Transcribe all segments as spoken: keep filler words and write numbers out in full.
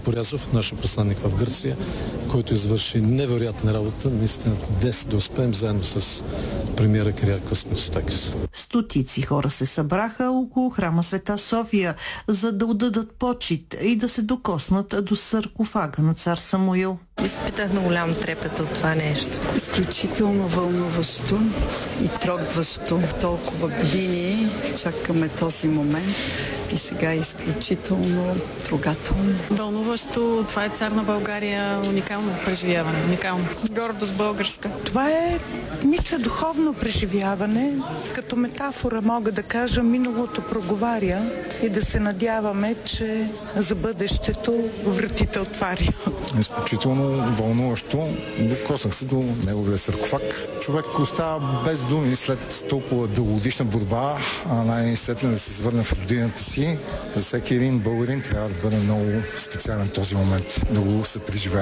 Порязов, нашия посланник в Гърция, който извърши невероятна работа. Наистина днес да успеем заедно с премиера Кириакос Мицотакис. Стотици хора се събраха около храма Света София, за да отдадат почит и да се докоснат до саркофага на цар Самуил. Изпитахме голям трепет от това нещо. Изключително вълнуващо и трогващо. Толкова години чакаме този момент и сега е изключително трогателно. Вълнуващо, това е цар на България, уникално преживяване, уникално. Гордост българска. Това е, мисля, духовно преживяване. Като метафора мога да кажа, миналото проговаря и да се надяваме, че за бъдещето вратите отваря. Изключително вълнуващо. Докоснах се до неговия саркофаг. Човек остава без думи след толкова дългогодишна борба, а най-сетне да се свърне в родината си. За всеки един българин трябва да бъде много специален този момент, да го се преживее.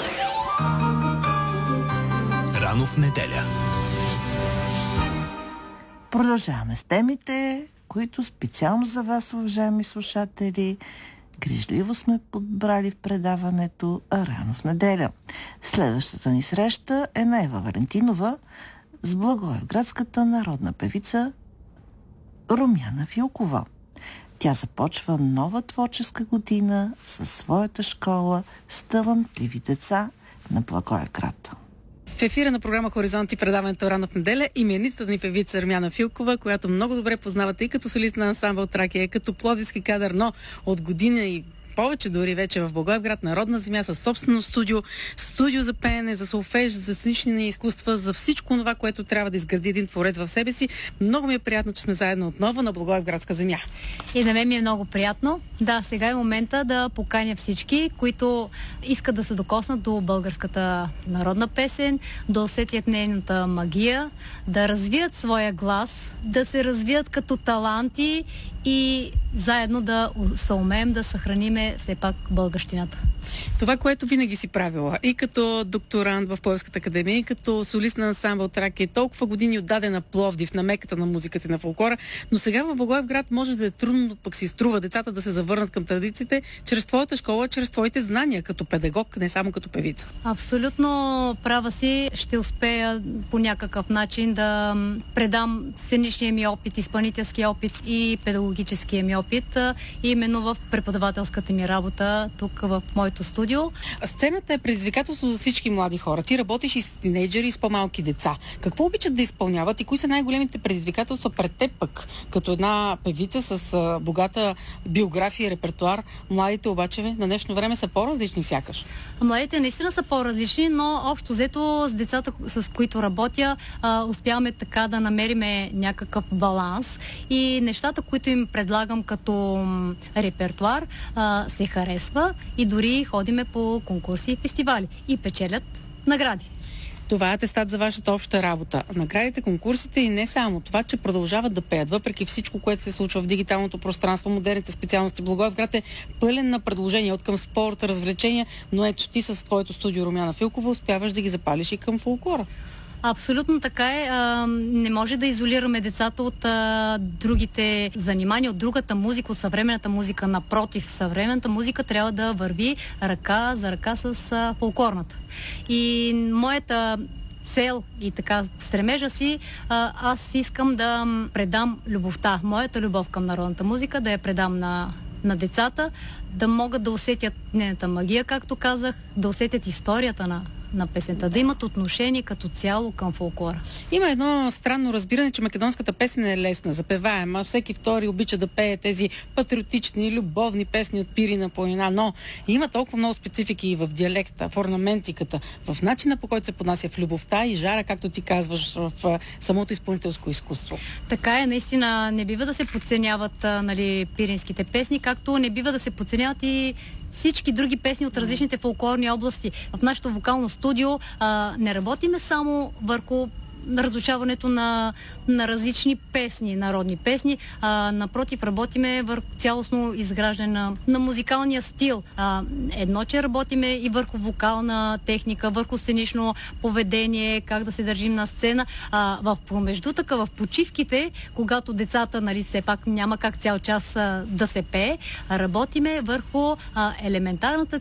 Рано в неделя. Продължаваме с темите, които специално за вас, уважаеми слушатели, грижливо сме подбрали в предаването Рано в неделя. Следващата ни среща е на Ева Валентинова с благоевградската народна певица Румяна Филкова. Тя започва нова творческа година със своята школа с талантливи деца на Благоевград. В ефира на програма Хоризонт и предаването Рано в неделя именитата ни певица Румяна Филкова, която много добре познавате и като солист на ансамбъл Тракия, като пловдивски кадър, но от година и повече дори вече в Благоевград, народна земя, със собствено студио, студио за пеене, за солфеж, за сценични изкуства, за всичко това, което трябва да изгради един творец в себе си. Много ми е приятно, че сме заедно отново на Благоевградска земя. И на мен ми е много приятно. Да, сега е момента да поканя всички, които искат да се докоснат до българската народна песен, да усетят нейната магия, да развият своя глас, да се развият като таланти и заедно да съумеем да съхраниме все пак българщината. Това, което винаги си правила и като докторант в Пловдивската академия, и като солист на ансамбъл Тракия, толкова години отдадена Пловдив, на меката на музиката и на фолклора, но сега в Благоевград може да е трудно, пък си струва децата да се завърнат към традициите чрез твоята школа, чрез твоите знания като педагог, не само като певица. Абсолютно права си. Ще успея по някакъв начин да предам сценичния ми опит, изпълнителския опит и педагогическия ми опит именно в преподавателската ми работа тук в моето студио. Сцената е предизвикателство за всички млади хора. Ти работиш и с тинейджери, и с по-малки деца. Какво обичат да изпълняват и кои са най-големите предизвикателства пред теб пък, като една певица с а, богата биография и репертуар? Младите обаче на днешно време са по-различни сякаш. Младите наистина са по-различни, но общо взето с децата, с които работя, а, успяваме така да намериме някакъв баланс и нещата, които им предлагам като репертуар, а, се харесва и дори ходиме по конкурси и фестивали и печелят награди. Това е атестат за вашата обща работа. Наградите, конкурсите и не само това, че продължават да пеят, въпреки всичко, което се случва в дигиталното пространство, модерните специалности. Благоевград е пълен на предложения от към спорта, развлечения, но ето ти с твоето студио Румяна Филкова успяваш да ги запалиш и към фолклора. Абсолютно така е. А, не може да изолираме децата от а, другите занимания, от другата музика, от съвременната музика. Напротив, съвременната музика трябва да върви ръка за ръка с а, фолклорната. И моята цел и така стремежа си, а, аз искам да предам любовта, моята любов към народната музика, да я предам на на децата, да могат да усетят нейната магия, както казах, да усетят историята на на песента, да имат отношение като цяло към фолклора. Има едно странно разбиране, че македонската песен е лесна, запеваема. Всеки втори обича да пее тези патриотични, любовни песни от Пирина планина, но има толкова много специфики и в диалекта, в орнаментиката, в начина, по който се поднася, в любовта и жара, както ти казваш, в самото изпълнителско изкуство. Така е, наистина не бива да се подценяват, нали, пиринските песни, както не бива да се подценяват и всички други песни от различните фолклорни области. В нашето вокално студио а, не работиме само върху разучаването на, на различни песни, народни песни. А, напротив, работиме върху цялостно изграждане на, на музикалния стил. А, едно, че работиме и върху вокална техника, върху сценично поведение, как да се държим на сцена. А, в промеждутъка, в почивките, когато децата, нали, все пак няма как цял час а, да се пее, работиме върху а, елементарната